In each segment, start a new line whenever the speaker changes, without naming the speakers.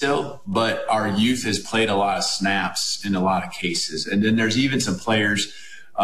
still, but our youth has played a lot of snaps in a lot of cases. And then there's even some players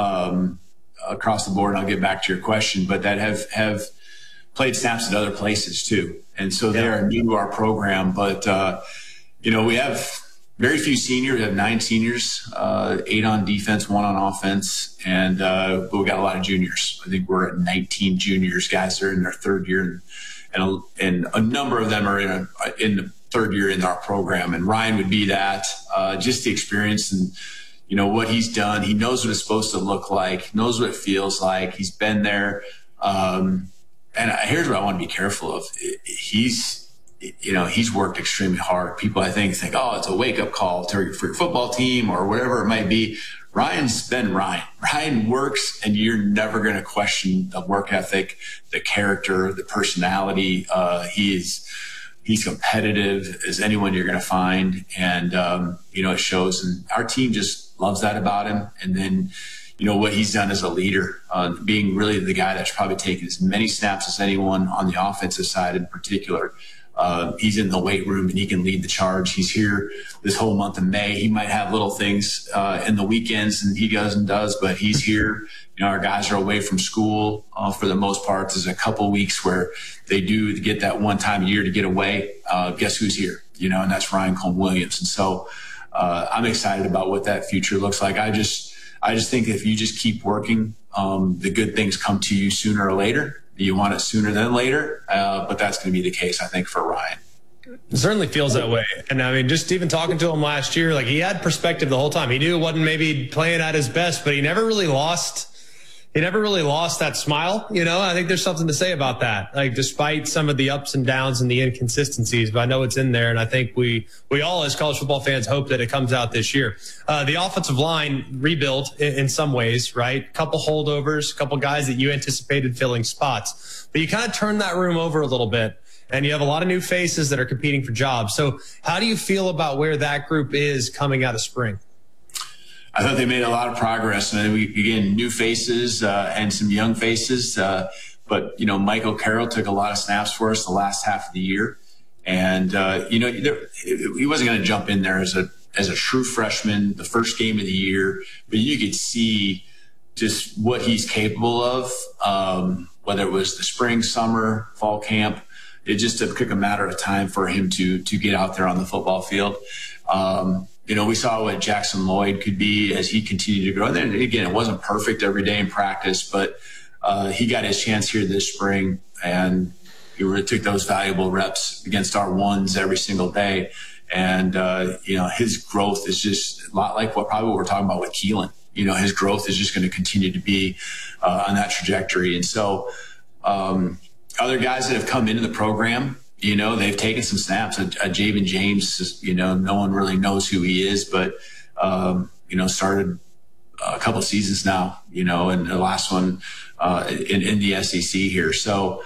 across the board, and I'll get back to your question, but that have played snaps at other places too. And so they are new to our program. But, we have very few seniors. We have 9 seniors, 8 on defense, 1 on offense. And but we got a lot of juniors. I think we're at 19 juniors, guys that are in their 3rd year. And a number of them are in the 3rd year in our program. And Ryan would be that, just the experience and, what he's done. He knows what it's supposed to look like, knows what it feels like. He's been there. And here's what I want to be careful of. He's worked extremely hard. People, I think, oh, it's a wake-up call for your football team or whatever it might be. Ryan's been Ryan. Ryan works, and you're never going to question the work ethic, the character, the personality. He's competitive as anyone you're going to find. And, it shows. And our team just loves that about him. And then, what he's done as a leader, being really the guy that's probably taken as many snaps as anyone on the offensive side in particular. He's in the weight room and he can lead the charge. He's here this whole month of May. He might have little things in the weekends and he goes and does, but he's here. Our guys are away from school for the most part. There's a couple weeks where they do get that one time a year to get away. Guess who's here? And that's Ryan Coleman-Williams. And so I'm excited about what that future looks like. I just think if you just keep working, the good things come to you sooner or later. You want it sooner than later, but that's going to be the case, I think, for Ryan.
It certainly feels that way. And I mean, just even talking to him last year, like he had perspective the whole time. He knew it wasn't maybe playing at his best, but he never really lost that smile. I think there's something to say about that. Like despite some of the ups and downs and the inconsistencies, but I know it's in there. And I think we all as college football fans hope that it comes out this year. The offensive line rebuilt in some ways, right? Couple holdovers, couple guys that you anticipated filling spots, but you kind of turned that room over a little bit. And you have a lot of new faces that are competing for jobs. So how do you feel about where that group is coming out of spring?
I thought they made a lot of progress. And again, new faces and some young faces. But Michael Carroll took a lot of snaps for us the last half of the year. And, he wasn't going to jump in there as a true freshman, the first game of the year. But you could see just what he's capable of, whether it was the spring, summer, fall camp. It just took a matter of time for him to get out there on the football field. We saw what Jackson Lloyd could be as he continued to grow. And then again, it wasn't perfect every day in practice, but he got his chance here this spring, and he really took those valuable reps against our ones every single day. And his growth is just a lot like what we're talking about with Keelan. His growth is just going to continue to be on that trajectory. And so other guys that have come into the program, they've taken some snaps. Javen James, no one really knows who he is, but, started a couple of seasons now, and the last one in the SEC here. So,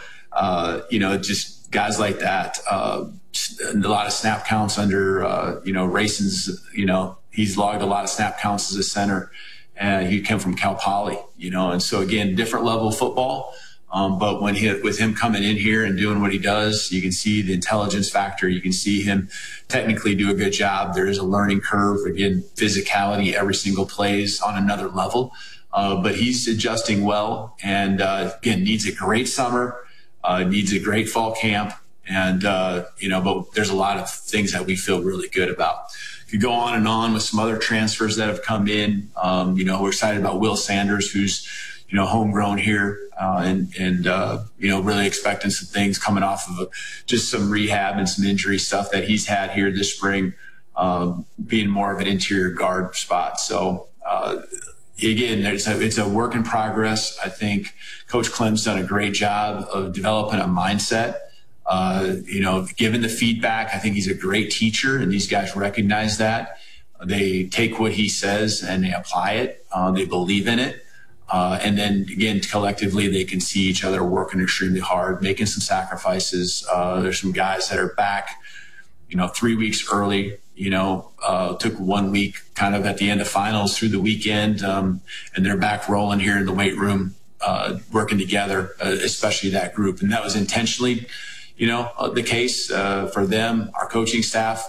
just guys like that, a lot of snap counts under, Rayson's, he's logged a lot of snap counts as a center, and he came from Cal Poly, and so again, different level of football. But with him coming in here and doing what he does, you can see the intelligence factor. You can see him technically do a good job. There is a learning curve. Again, physicality, every single play is on another level. But he's adjusting well and, again, needs a great summer, needs a great fall camp. And, but there's a lot of things that we feel really good about. If you go on and on with some other transfers that have come in, we're excited about Will Sanders, who's, homegrown here, and really expecting some things coming off of just some rehab and some injury stuff that he's had here this spring, being more of an interior guard spot. So, again, it's a work in progress. I think Coach Clem's done a great job of developing a mindset. Given the feedback, I think he's a great teacher, and these guys recognize that. They take what he says and they apply it. They believe in it. And then again, collectively, they can see each other working extremely hard, making some sacrifices. There's some guys that are back, 3 weeks early, took 1 week kind of at the end of finals through the weekend. And they're back rolling here in the weight room, working together, especially that group. And that was intentionally, the case for them, our coaching staff.